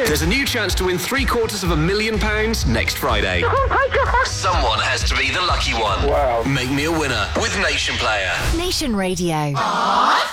There's a new chance to win £750,000 next Friday. Someone has to be the lucky one. Wow. Make me a winner with Nation Player. Nation Radio.